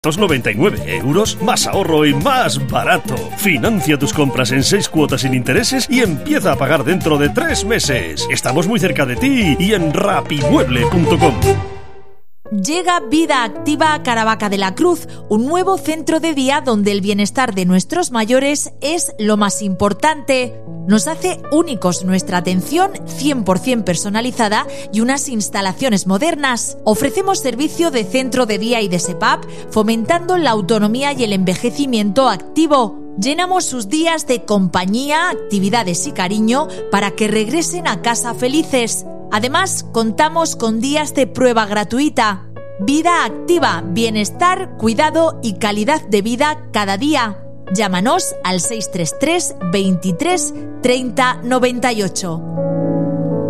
€99, más ahorro y más barato. Financia tus compras en 6 cuotas sin intereses y empieza a pagar dentro de 3 meses. Estamos muy cerca de ti y en rapimueble.com. Llega Vida Activa a Caravaca de la Cruz, un nuevo centro de día donde el bienestar de nuestros mayores es lo más importante. Nos hace únicos nuestra atención 100% personalizada y unas instalaciones modernas. Ofrecemos servicio de centro de día y de SEPAP, fomentando la autonomía y el envejecimiento activo. Llenamos sus días de compañía, actividades y cariño para que regresen a casa felices. Además, contamos con días de prueba gratuita. Vida Activa, bienestar, cuidado y calidad de vida cada día. Llámanos al 633 23 30 98.